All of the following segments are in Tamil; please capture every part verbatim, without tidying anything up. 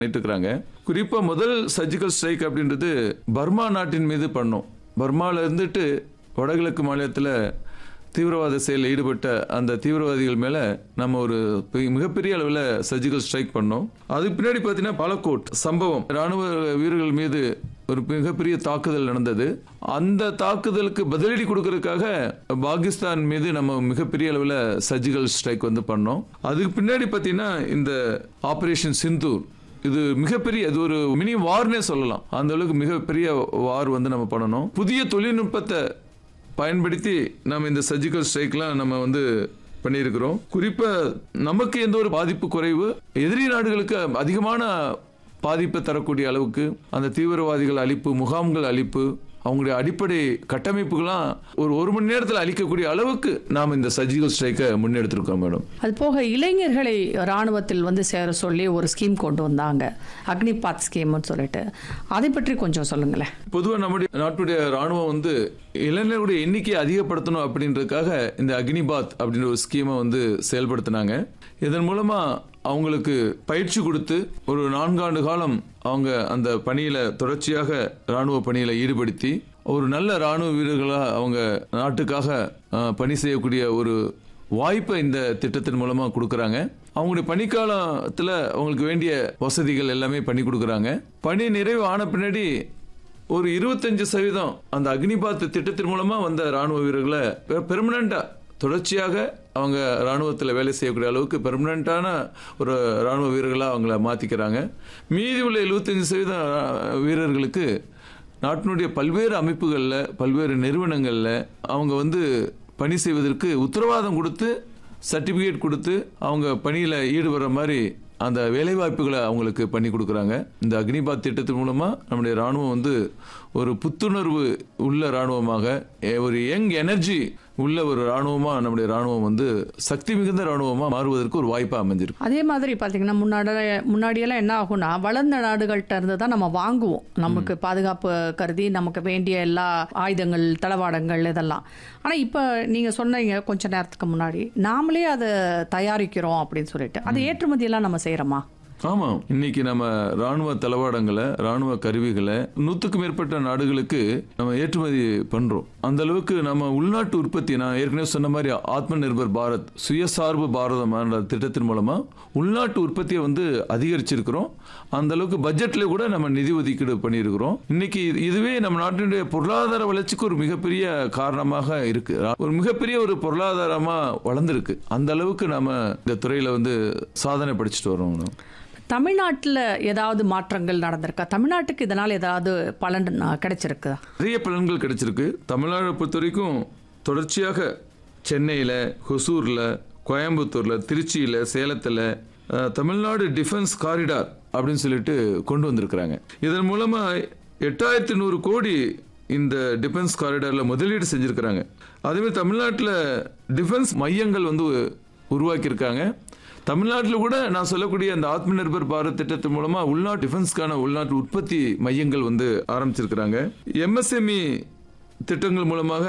இருக்கிறாங்க. குறிப்பா முதல் சர்ஜிக்கல் ஸ்ட்ரைக் அப்படின்றது பர்மா நாட்டின் மீது பண்ணோம். பர்மால இருந்துட்டு வடகிழக்கு மாநிலத்தில் தீவிரவாத செயலில் ஈடுபட்ட அந்த தீவிரவாதிகள் மேல நம்ம ஒரு மிகப்பெரிய அளவில் சர்ஜிக்கல் ஸ்ட்ரைக் பண்ணோம். அதுக்கு பின்னாடி பார்த்தீங்கன்னா பாலக்கோட் சம்பவம், ராணுவ வீரர்கள் மீது ஒரு மிகப்பெரிய தாக்குதல் நடந்தது. அந்த தாக்குதலுக்கு பதிலடி கொடுக்கறதுக்காக பாகிஸ்தான் மீது நம்ம மிகப்பெரிய அளவில் சர்ஜிக்கல் ஸ்ட்ரைக் வந்து பண்ணோம். அதுக்கு பின்னாடி பார்த்தீங்கன்னா இந்த ஆபரேஷன் சிந்தூர், இது மிகப்பெரிய, இது ஒரு மினி வார்னே சொல்லலாம். அந்த அளவுக்கு மிகப்பெரிய வார் வந்து நம்ம பண்ணணும். புதிய தொழில்நுட்பத்தை பயன்படுத்தி நம்ம இந்த சர்ஜிக்கல் ஸ்ட்ரைக்லாம் நம்ம வந்து பண்ணியிருக்கிறோம். குறிப்பா நமக்கு எந்த ஒரு பாதிப்பு குறைவு, எதிரி நாடுகளுக்கு அதிகமான பாதிப்பை தரக்கூடிய அளவுக்கு அந்த தீவிரவாதிகள் அழிப்பு, முகாம்கள் அழிப்பு, அவங்களுடைய அடிப்படை கட்டமைப்புகள்லாம் ஒரு ஒரு மணி நேரத்தில் அழிக்கக்கூடிய அளவுக்கு நாம் இந்த சர்ஜிக்கல் ஸ்ட்ரைக்கை முன்னெடுத்திருக்கோம் மேடம். அது போக இளைஞர்களை ராணுவத்தில் வந்து சேர சொல்லி ஒரு ஸ்கீம் கொண்டு வந்தாங்க, அக்னிபாத் ஸ்கீம்னு சொல்லிட்டு. அதை பற்றி கொஞ்சம் சொல்லுங்களேன். பொதுவாக நம்முடைய நாட்டுடைய ராணுவம் வந்து இளைஞர்களுடைய எண்ணிக்கையை அதிகப்படுத்தணும் அப்படின்றதுக்காக இந்த அக்னிபாத் அப்படின்ற ஒரு ஸ்கீமை வந்து செயல்படுத்தினாங்க. இதன் மூலமா அவங்களுக்கு பயிற்சி கொடுத்து ஒரு நான்காண்டு காலம் அவங்க அந்த பணியில தொடர்ச்சியாக ராணுவ பணியில ஈடுபடுத்தி ஒரு நல்ல ராணுவ வீரர்களாக அவங்க நாட்டுக்காக பணி செய்யக்கூடிய ஒரு வாய்ப்பை இந்த திட்டத்தின் மூலமா கொடுக்கறாங்க. அவங்களுடைய பணிக்காலத்தில் அவங்களுக்கு வேண்டிய வசதிகள் எல்லாமே பண்ணி கொடுக்கறாங்க. பணி நிறைவு ஆன பின்னாடி ஒரு இருபத்தஞ்சு சதவீதம் அந்த அக்னிபாத் திட்டத்தின் மூலமா வந்த ராணுவ வீரர்களை பெர்மனண்டா தொடர்ச்சியாக அவங்க ராணுவத்தில் வேலை செய்யக்கூடிய அளவுக்கு பெர்மனண்டான ஒரு ராணுவ வீரர்களாக அவங்கள மாற்றிக்கிறாங்க. மீதி உள்ள எழுபத்தஞ்சு சதவீதம் வீரர்களுக்கு நாட்டினுடைய பல்வேறு அமைப்புகளில், பல்வேறு நிறுவனங்களில் அவங்க வந்து பணி செய்வதற்கு உத்தரவாதம் கொடுத்து, சர்டிஃபிகேட் கொடுத்து அவங்க பணியில் ஈடுபடுற மாதிரி அந்த வேலைவாய்ப்புகளை அவங்களுக்கு பண்ணி கொடுக்குறாங்க. இந்த அக்னிபாத் திட்டத்தின் மூலமாக நம்முடைய ராணுவம் வந்து ஒரு புத்துணர்வு உள்ள ராணுவமாக, ஒரு யங் எனர்ஜி உள்ள ஒரு ராணுவமா நம்முடைய ராணுவம் வந்து சக்தி மிகுந்த ராணுவமா மாறுவதற்கு ஒரு வாய்ப்பா அமைஞ்சிருக்கு. அதே மாதிரி பாத்தீங்கன்னா முன்னாடி முன்னாடியெல்லாம் என்ன ஆகும்னா, வளர்ந்த நாடுகள்கிட்ட இருந்து தான் நம்ம வாங்குவோம், நமக்கு பாதுகாப்பு கருதி நமக்கு வேண்டிய எல்லா ஆயுதங்கள், தளவாடங்கள் இதெல்லாம். ஆனா இப்ப நீங்க சொன்னீங்க கொஞ்ச நேரத்துக்கு முன்னாடி, நாமளே அதை தயாரிக்கிறோம் அப்படின்னு சொல்லிட்டு, அது ஏற்றுமதி எல்லாம் நம்ம செய்யறோமா? ஆமா, இன்னைக்கு நம்ம ராணுவ தளவாடங்களை, ராணுவ கருவிகளை நூத்துக்கு மேற்பட்ட நாடுகளுக்கு நம்ம ஏற்றுமதி பண்றோம். அந்த அளவுக்கு நம்ம உள்நாட்டு உற்பத்தி, நான் ஏற்கனவே சொன்ன மாதிரி ஆத்ம நிர்பர் பாரத், சுயசார்பு பாரதம் என்ற திட்டத்தின் மூலமா உள்நாட்டு உற்பத்தியை வந்து அதிகரிச்சிருக்கிறோம். அந்த அளவுக்கு பட்ஜெட்ல கூட நம்ம நிதி ஒதுக்கீடு பண்ணியிருக்கிறோம். இன்னைக்கு இதுவே நம்ம நாட்டினுடைய பொருளாதார வளர்ச்சிக்கு ஒரு மிகப்பெரிய காரணமாக இருக்கு. ஒரு மிகப்பெரிய ஒரு பொருளாதாரமா வளர்ந்துருக்கு. அந்த அளவுக்கு நம்ம இந்த துறையில வந்து சாதனை படிச்சுட்டு வரோம். தமிழ்நாட்டில் ஏதாவது மாற்றங்கள் நடந்திருக்கா? தமிழ்நாட்டுக்கு இதனால் ஏதாவது பலன் கிடைச்சிருக்குதா? நிறைய பலன்கள் கிடைச்சிருக்கு. தமிழ்நாடு பொறுத்த வரைக்கும் தொடர்ச்சியாக சென்னையில், ஹொசூரில், கோயம்புத்தூரில், திருச்சியில், சேலத்தில் தமிழ்நாடு டிஃபென்ஸ் காரிடார் அப்படின்னு சொல்லிட்டு கொண்டு வந்திருக்கிறாங்க. இதன் மூலமாக எட்டாயிரத்தி நூறு கோடி இந்த டிஃபென்ஸ் காரிடாரில் முதலீடு செஞ்சுருக்கிறாங்க. அதேமாதிரி தமிழ்நாட்டில் டிஃபென்ஸ் மையங்கள் வந்து உருவாக்கியிருக்காங்க. தமிழ்நாட்டில் கூட நான் சொல்லக்கூடிய அந்த ஆத்ம நிர்பர் பாரத் திட்டத்தின் மூலமா உள்நாட்டு டிஃபென்ஸ்க்கான உள்நாட்டு உற்பத்தி மையங்கள் வந்து ஆரம்பிச்சிருக்கிறாங்க. எம்எஸ்எம்இ திட்டங்கள் மூலமாக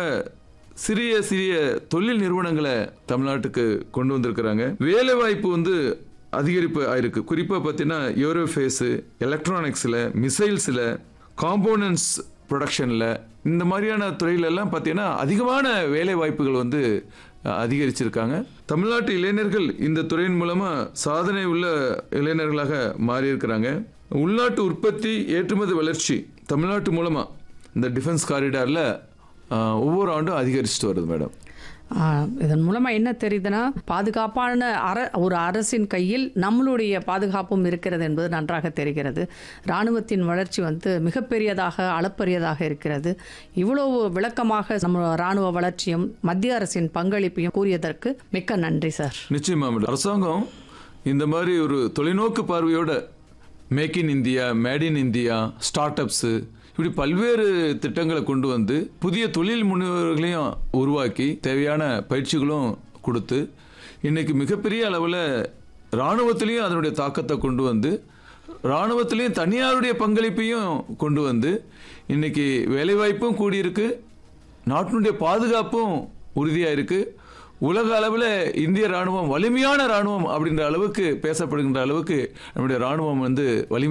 சிறிய சிறிய தொழில் நிறுவனங்களை தமிழ்நாட்டுக்கு கொண்டு வந்திருக்கிறாங்க. வேலை வாய்ப்பு வந்து அதிகரிப்பு ஆயிருக்கு. குறிப்பா பார்த்தீங்கன்னா ஏரோஃபேஸ், எலக்ட்ரானிக்ஸ்ல, மிசைல்ஸ்ல, காம்போனன்ட்ஸ் ப்ரொடக்ஷன்ல, இந்த மாதிரியான துறையில எல்லாம் பார்த்தீங்கன்னா அதிகமான வேலை வாய்ப்புகள் வந்து அதிகரிச்சிருக்காங்க. தமிழ்நாட்டு இளைஞர்கள் இந்த துறையின் மூலமா சாதனை உள்ள இளைஞர்களாக மாறி இருக்கிறாங்க. உள்நாட்டு உற்பத்தி, ஏற்றுமதி வளர்ச்சி தமிழ்நாட்டு மூலமா இந்த டிஃபென்ஸ் காரிடார்ல ஒவ்வொரு ஆண்டும் அதிகரிச்சுட்டு வருது மேடம். இதன் மூலமாக என்ன தெரியுதுன்னா, பாதுகாப்பான அர ஒரு அரசின் கையில் நம்மளுடைய பாதுகாப்பும் இருக்கிறது என்பது நன்றாக தெரிகிறது. இராணுவத்தின் வளர்ச்சி வந்து மிகப்பெரியதாக, அளப்பரியதாக இருக்கிறது. இவ்வளவு விளக்கமாக நம்ம இராணுவ வளர்ச்சியும் மத்திய அரசின் பங்களிப்பையும் கூறியதற்கு மிக்க நன்றி சார். நிச்சயமா மேடம். அரசாங்கம் இந்த மாதிரி ஒரு தொலைநோக்கு பார்வையோட make in India, made in India, start ups, இப்படி பல்வேறு திட்டங்களை கொண்டு வந்து புதிய தொழில் முனைவர்களையும் உருவாக்கி தேவையான பயிற்சிகளும் கொடுத்து இன்னைக்கு மிகப்பெரிய அளவில் இராணுவத்திலையும் அதனுடைய தாக்கத்தை கொண்டு வந்து, இராணுவத்திலையும் தனியாருடைய பங்களிப்பையும் கொண்டு வந்து இன்னைக்கு வேலைவாய்ப்பும் கூடியிருக்கு, நாட்டினுடைய பாதுகாப்பும் உறுதியாக இருக்கு. உலக அளவில் இந்திய ராணுவம் வலிமையான ராணுவம் அப்படின்ற அளவுக்கு பேசப்படுகின்ற அளவுக்கு நம்முடைய ராணுவம் வந்து வலிமை